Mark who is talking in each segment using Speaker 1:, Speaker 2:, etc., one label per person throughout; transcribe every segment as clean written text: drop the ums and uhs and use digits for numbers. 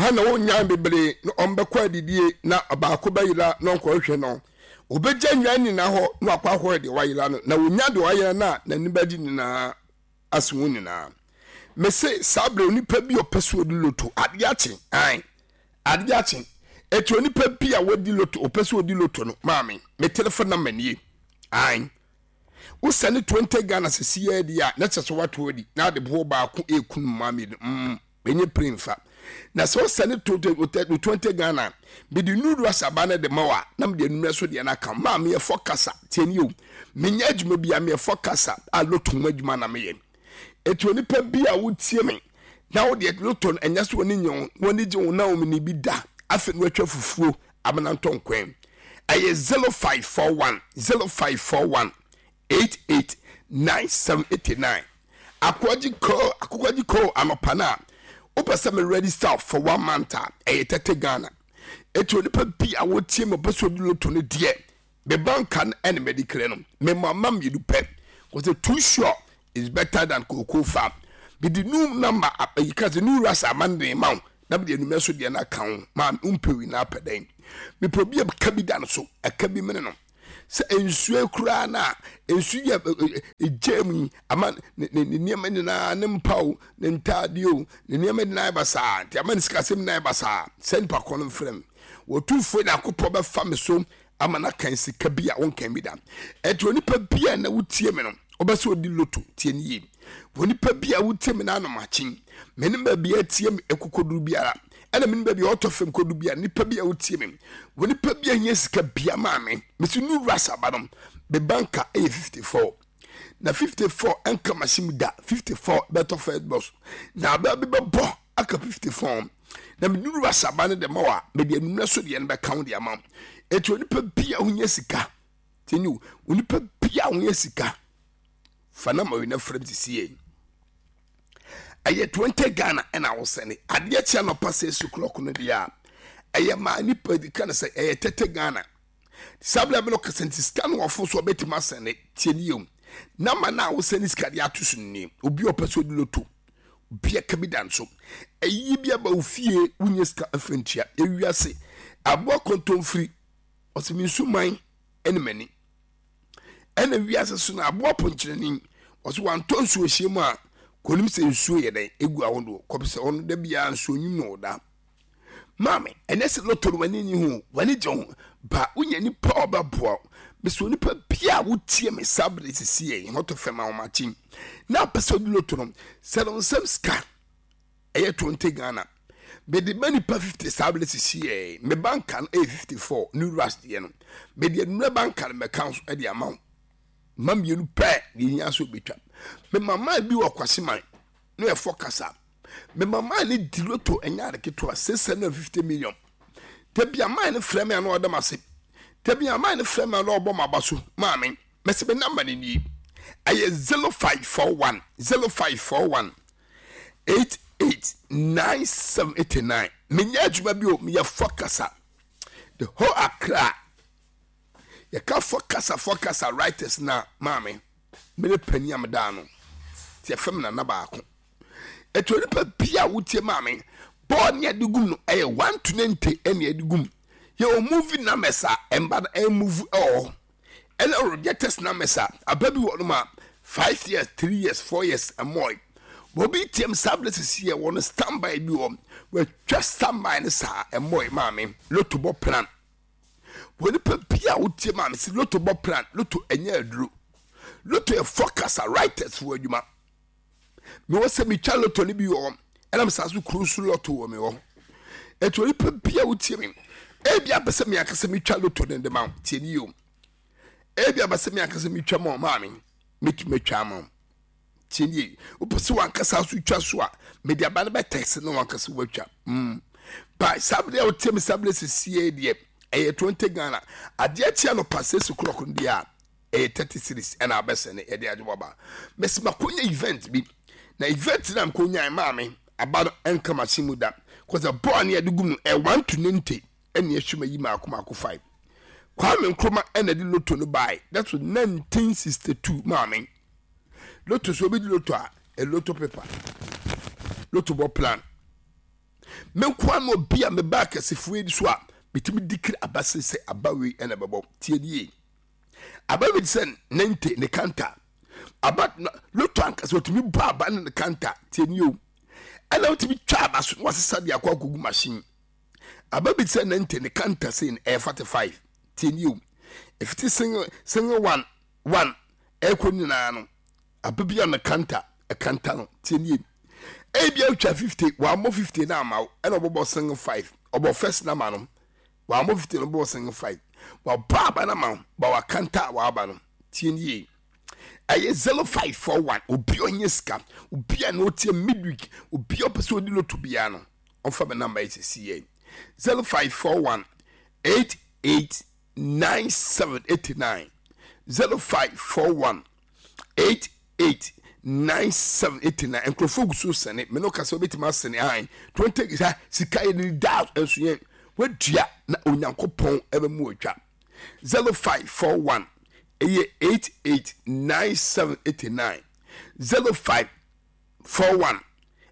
Speaker 1: ana wonya bebre no ombekwa didie na abaako bayira no nkohwe no obeja nwan ni na ho no akwa ho de wayira no na wonya de wayira na nibadi ni na aswuni na mese sabre onipa bi opeso odi loto adiache adiache eto onipa bi a wodi loto opeso odi loto no maami me telephone number nie usani 20 Ghana sesiye dia na cheso wato odi na de bo baako ekunu maami benye prinfa na so sani 20 Ghana be di nudu asabana de mawa na me de numre so de na ka maami e fokasa tienio menya adwuma bia me fokasa a loto adwuma na me ye eto nipa bi a wotie me na wo de loto enya so ni nyon woni je wo na wo ni bi da afi no atwa fufuo amana ntonkwen aye 0541 889789 akwaji ko amapana opese me register for 1 month aye 30 Ghana eto nipa bi a wotie me beso di loto ne de be bankan and medical no me mama me du pe because too sure is better than Cocoa Farm. Be the new number because the new rasa Monday mount. Na be the new so the na account. Man umpewi na peden. Me probi a kabi dan so a kabi meneno. Se ensue kura na ensu ya ejemi ama niema ni na nempau nentadio niema ni na basa. Ti ama nisika sem na basa. Send pa kono frem. Wo tu fo na akopɔ be fa me so ama na kan sika bi a won kan bi da. Eto ni pa bia na wutie me no. Obaso di loto tieni yi woni pa bia wutem na no machin menim ba bia tie me ekokodu biara ana menim ba bia otofem kodu bia ni pa bia wutie me woni pa bia nya sika bia ma me mesu nu rasa badom be banka a 54 na 54 anka mashim da 54 better first boss na ba be bo aka 54 na me nu rasa bane de mawa me de nu so de be count de amount eto woni pa bia hunya sika tieni woni pa bia hunya sika fanama we na frem tisiye aye 20 Ghana and I was sending adia chia no pass 6 o'clock no dia aye ma ni pedi kan say aye 30 Ghana sabla me no kasenti scan wo fo so betima sene tieniyom na ma na wo seni skadi atusu ni obi opeso di loto bia kabidan so ayi bia ba ofie unye ska afrentia ewiase abo kontomfri osiminsu man enmani ena wiase so na abo ponkyereni oso wanton so ehiem a konim se nsuo ye den egu ahodo kopse ono da bia nsuo nyum no da mame enese loto wani ni hu wani jon ba unya ni pa obaboa beso ni pa bia wotie me sabre sisiye hoto fema o machin na pese di loto no selon semska eye 20 Ghana be di mani pa 50 sabre sisiye me bankan A54 new rust ye no be di no bankan me council e di amount mam yenu pe ni aso betwa me mama bi wa kwase man no e focus me mama ni diloto enya de keto 650 million tebia man ni frame ya no odam ase tebia man ni frame ya no obom abaso maame mese be number ni aye 0541 889789 menya adwuma bi o me ya focus the whole Accra ya ka focus writers na maame mele pani amdano ti afem na baako eto ni pa bia wutie maame bo ne adigum no eye 120 ene adigum ye o movie na mesa emba e move all ele rejectors na mesa ababi wo no ma 5 years 3 years 4 years and more bobi tiem sabless here won standby bi wo we just standby ne sa and more maame loto bo plan woni pa bia wutie maame si loto bo plan loto enya aduro loto e focus writers for adwuma me wose mi twa loto ni bi wo elam sasu cruise loto wo me wo eto ni pa bia wutie me e bia bese me akase mi twa loto den de ma tieni yo e bia bese me akase mi twa mo maame me twa mo tieni o pese wan kasa su twa so a me dia ba ne be text no wan kasa wa twa ba sabre o tem sabre sie die e 20 Ghana ade tia no passe su clock ndia e 30 series and abesene e de adwoba mesi makonya event bi na event na mkonya maame abado enka masimuda cause a born ya dugum e 120 ene ehwema yi maako 5 kwame nkroma ene de loto no buy that was 1962 maame loto so bi loto a loto paper loto bo plan me kwa no bia me ba kasefue di so a betimi dikiri abase se abawe ena bebo tie die abawe sen nente ne kanta aba loto anka so timi ba aba ne kanta tie ni o ena timi twa abaso wasesa de akwa gugu machine abawe sen nente ne kanta sen 45 tie ni o if it is single one ekonina no ababia ne kanta e kanta no tie ni ebia utwa 50 wa mo 50 na ama ena obobo single 5 obo first na ma no wa mo 50 no bo single 5 wa baba na ma ba wa kanta wa aba no tie ni aye 0541 obi onye ska obi na otie midweek obi opese odi loto bia no onfa be number is CA 0541 889789 0541 889789 enkrofo gusu sene me no kase obetima sene han 20 sika ni doubt enso wadua na onyankopon ebe mu otwa 0541 889789 0541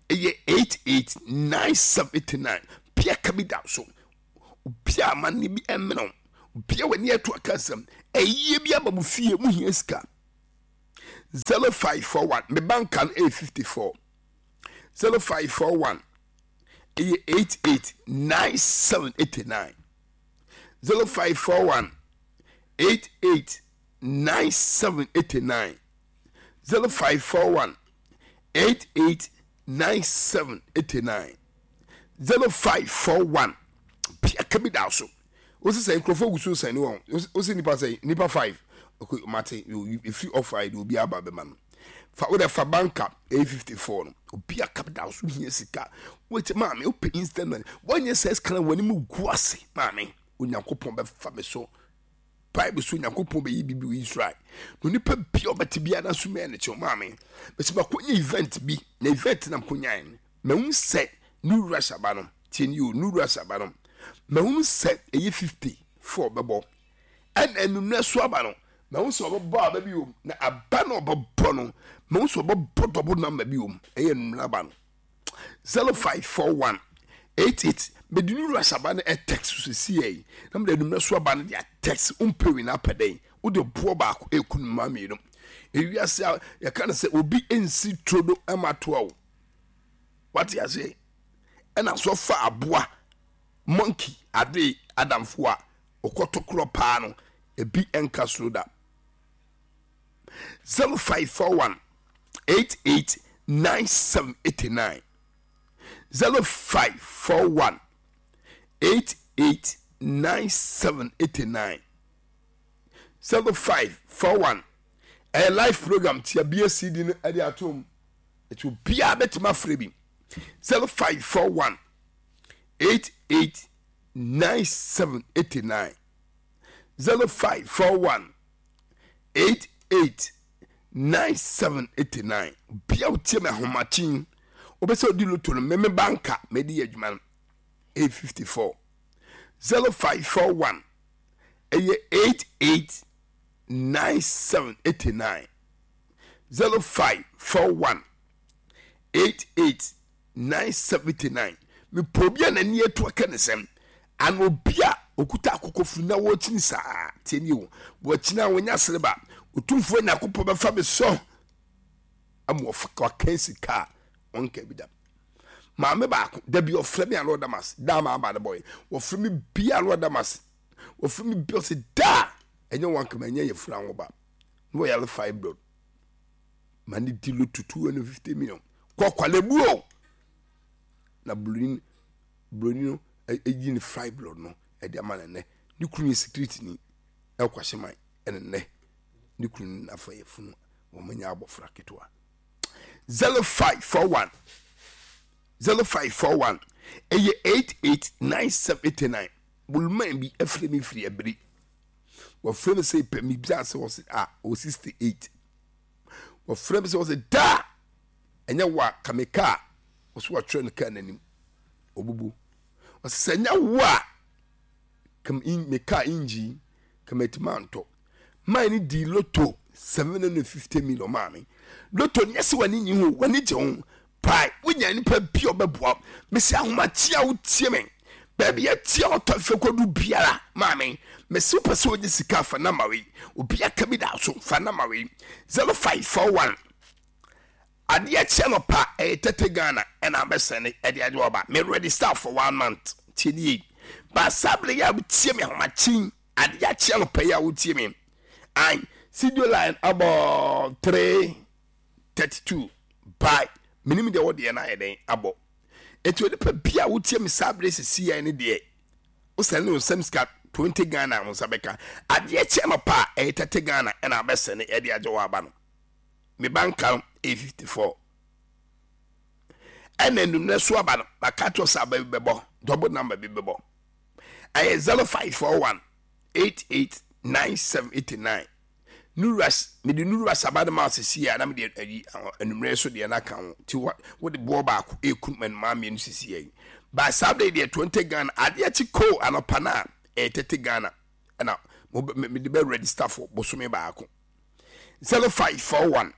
Speaker 1: 889789 pia kabida so pia mani bi emno pia wani eto akasam eye bia ba mu fie mu hia sika 0541 me bankan A54 0541 889789 0541 889789 0541 889789 0541 pia kabida so osi say microphone gusu say ni won osi nipa say nipa 5 okay mate if you offer it will be aba be man fa wo the fa banka A54 no obi akabda so hia sika wait maame open instant money when you says kan wani mu guase maame onyankopon be fa me so bible so onyankopon be yibi bi Israel no nipa bi obati bia na so me ne che maame be se ba konya event bi na event na konyan me hu se nu russia ba no tin you nu russia ba no me hu se e 54 bebo en enu na so aba no na wo so bo aba bi o na aba no bo no na wo so bo double number bi o eye nu aba no 0541 88 medinu rasaba na text so see na me nu so aba no dia text umpewi na peden wo de bo ba ko ekunu ma mi no ewiase ya kana se obi ensi trodo amato o what you say and so fa aboa monkey ade adamfo a okotokro pa no ebi enka sloda 0541 889789 0541 889789 0541 a live program tia BSC din ade atom it will be a betima frebi 0541 889789 0541 889789 bia utie me homachin obese odi loto no meme banka medi adwuma A54 0541 889789 0541 889789 me probia na nie to akanesem an obia okuta akokofuru na wo chini saa tieni wo wo china wonya sereba otumfo na akopɔ be fa be so amo fa kansi ka onka bida ma me ba da bi ofre me alo damas da ma ba the boy ofre me bi alo damas ofre me bi o se da enye wanka manya ye fura wo ba no yale 5 blood mani dilo to 250 million kwale buo na blue no ejin 5 blood no e de amana ne ni kunu security ni e kwahye man ene ne ni kunu na fa yefunu wo manya abofra ketwa 0541 eye 889789 bulman bi afre mi free abri wo frame say pe mi bia se wo 68 wo frame say wo da enya wa kameka wo so wa train ka nanim obubu wo se enya wa kam in meka inji kametmanto mine di loto 750 million mami loto nyese wani nyi ho wani je ho pai wonya nipa bi obeboa me se ahoma chia wo tie me baby ya tia otofe kodu biara maame me super so di sika fa na mawe obi aka bi da so fa na mawe 0541 ade channel pa tete Ghana and ambesene ade ade oba me ready start for 1 month tie ba sable ya tie me ahoma chin ade channel pa ya wo tie me and studio line about 332 by minimum de wode na eden abo etu de pa bia wo tie me sable se sia ne de o send no sam ska 20 Ghana mo sabeka ade channel pa tete Ghana and ambesene ade ade wo aba no me banka A54 and then no so aba no ba kato saba bebo double number bebo ay 0541 889789 Nuras me the Nuras abade ma sisi ya na me de anumre so de na kan ti wo de bo ba ko ekunman ma me no sisi ya ba sabe de 20 Ghana ade ti ko anopa na 30 Ghana na me de be register for bosome ba ko 0541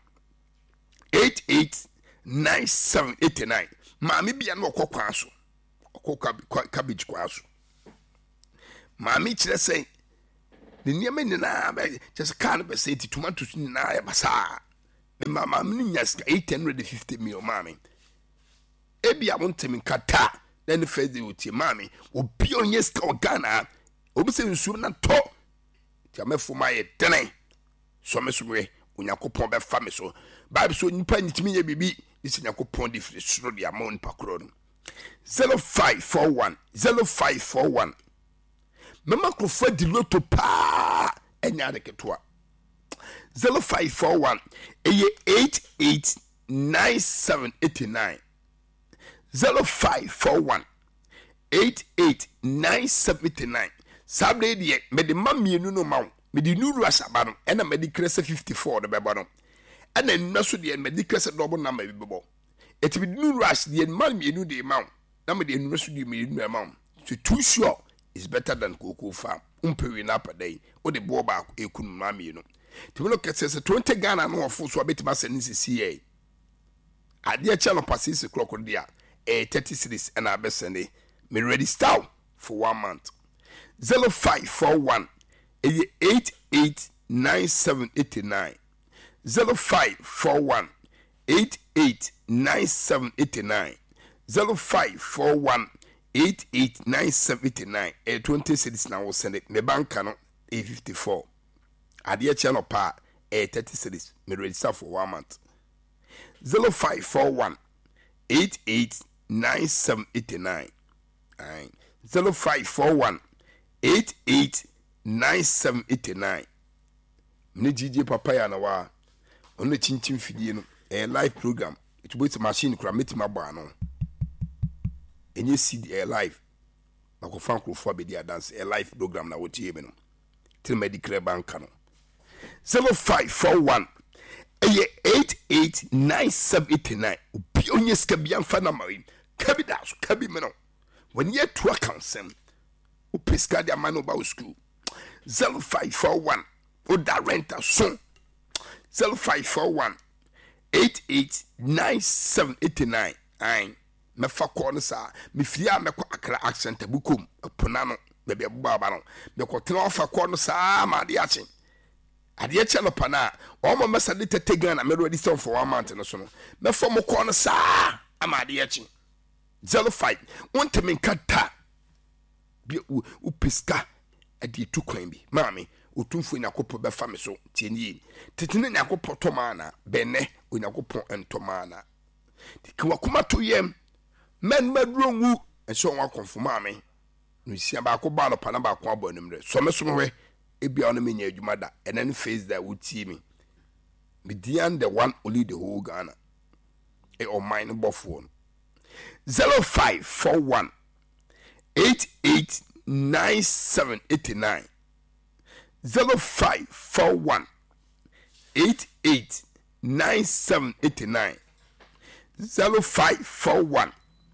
Speaker 1: 889789 mami bia no okokwa so okoka cabbage kwa so mami kire sei the niam ni na just can be say tomatoes ni na ya basa me mama me nyaska 850 million mami ebi amontemi kata then first day uti mami obi onyeska ogana obi se nsu na to ti amefo maye tene so me sumwe Unyakopon be fa me so Bible so nipa nitimi ye bibi isi Unyakopon di firi suro di amon pakro no 0541 mama krofo di loto pa enya de ketwa 0541 eye 889789 0541 889789 sabre die me de mamienu no mawo me di nuru asabano ena me di krese 54 de bebo no ena nnaso de me di krese double number bi bebo eti me di nuru as de man mienu de mawo na me de nuru so de me nuru mawo so too sure is better than cocoa farm umpewi na padai o de bo ba ekunu ma mienu ti me no kese 20 Ghana no ofo so abetima senisi CA ade channel passes clock dia 30 series and abesende me ready start for 1 month 0541 889789 0541 889789 0541 889789 20 cities now will send it me bank no A54 ade channel pa 30 cities me register for 1 month 0541 889789 0541 889789 mne GG papa ya na wa onu chinchin fidie no live program it both machine kura metima ba no enye CD live na ko fan krofo be dia dance live program na wotie me no till medical bank no 0541 889789 obi onye skabia mfa na mari kabi da so kabi me no when ye to account o pesca de amano ba school 0541 o da renta so 0541 889789 ai me fa ko no sa me fia me ko akra accent abukom pona no be be baba no me ko tena ofa ko no sa ma de achi ade chelo pana o mo mesa de tete Ghana me ready for 1 month no so no me fa mo ko no sa ama de achi 05 wonte me kata u pesca ade tu kwan bi maami otumfo Nyakopo be fa me so tieni tetene Nyakopo tomana bene Onyakopo entomana dikwa kuma to yem men madrongu enso wa konfuma me no sia ba ko ba no pana ba ko abonumre so me so we ebia ono menya adwuma da enen face that would see me dian the one only the whole Ghana e o mine bofo 0541 889789 0541 889789 0541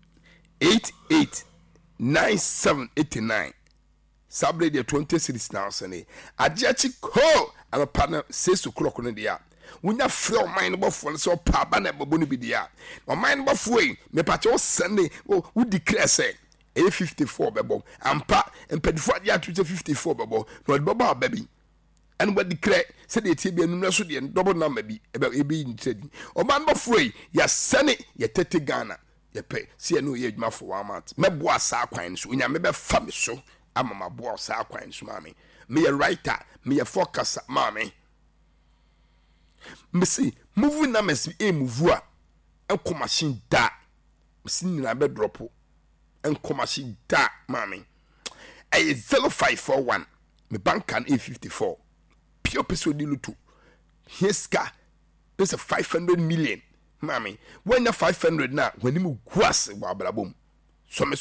Speaker 1: 889789 Sabre de 20 cities now sene ajachi ko ala partner 6 o'clock no dia Wunya free o mind bofo so pa ba na babo no bi dia o mind bofo yi me pa che o send wo declare say 54 bebo ampa empedifo dia to 54 bebo no babo baby and what declare said the TB and so the double number be in trading o man bofo yi ya send ye 30 Ghana ye pay see no ye adwuma for 1 month me boa sa kwan so nya me be fa me so ama ma boa sa kwan so mami me a writer me a forecaster mami me see move na me see e move a enko machine da me see na be drop enko machine da mami e 0541 me bank can A54 pure peso di lutu heska this a 500 million mami when na 500 na when mu guas wa blabom so me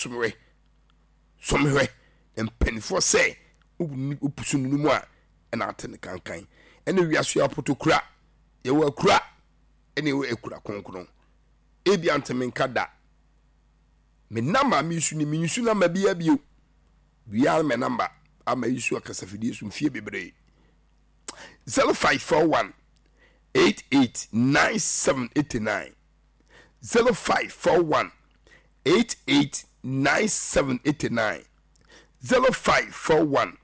Speaker 1: and penfo say upusu numu a na atene kankan ene wiaso ya potokura ye wa kura ene we ekura konkron ebi anteme nkada me namba mi su ni mi su na ma bia bio bia me namba ama isu akasafidi su mfie bebre 0541 889789 0541 889789 0541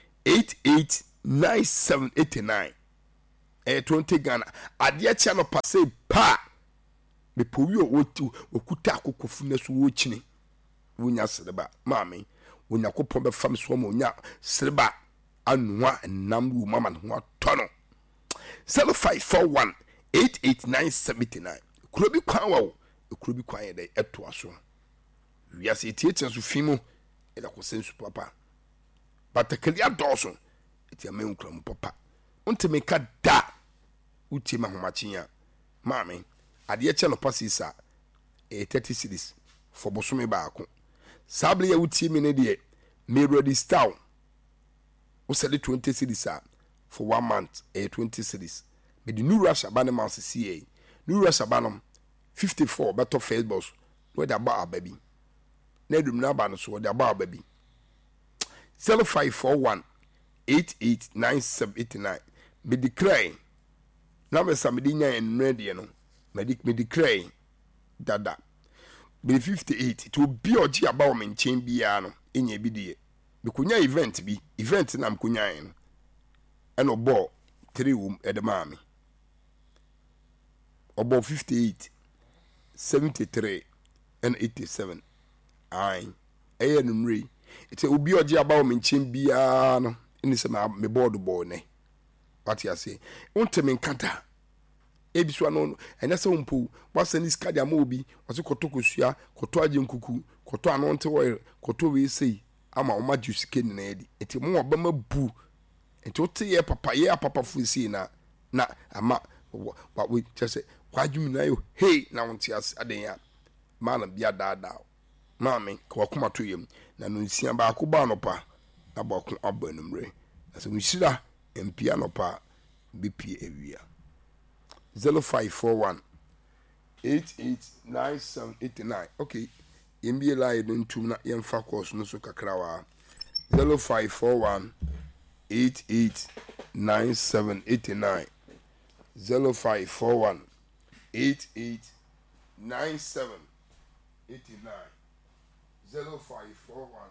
Speaker 1: 889789 20 Ghana adia cha no passe pa me powi o okuta akokofu na so wo chini wonya sereba mami wonya kopon be fam so mo nya sereba anwa nam wu mama no atono 0541 889789 kurobi kwan wa kurobi kwan ye de eto aso wiase tietia so fimu ela ko sensu papa batakali adoso etia me nkram papa onteme ka da uti ma homachiya mami ade che no pasisa 30 cities for bosome baako sable ya uti me ne de me ready style o sell 20 cities for 1 month 20 cities me the new rush abane mouse ca new rush abanom 54 better face boss no da ba baby na dum na ba no so da ba baby 0541 889789 me declare na me samedi nya en ready no me declare dada be 58 it will be oji about me chen bia no enye bi de me kunya event na mkunya en and obo 3 room edemami obo 58 73 and 87 ai numri it will be oji about me chen bia no ini se me board ne what you say unteme nkata ebiso no enese umpu wasani skadi amobi wase kotokosua koto aje nkuku koto anonte oil koto we sei ama o maju sike na edi eti mo oba mabu eti ote ye papa ye papa fusi na ama what we just say kwadwumi na yo hey na wonte aden ya mana bia dada mami ko akoma to yem na no nsia ba akoba no pa na ba ko abanumre na so nshira empia no pa bp ewia 0541 889789 okay yembi lie ntum na yemfa course no so kakrawa 0541 889789 0541 889789 0541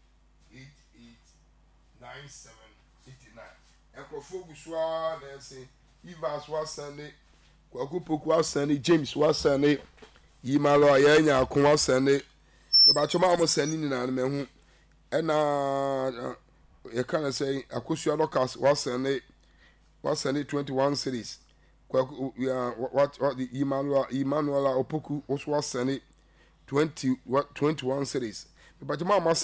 Speaker 1: 889789 ekrofo busua na say Ivas was Sunday, Kwakupoku was Sunday, James was Sunday, Yimalo Ayanya was Sunday, the Bachoma was sending in an man, and you can't say Akusia Locas was Sunday 21 cities. What the Emmanuel Opoku was Sunday 21 cities. The Bachoma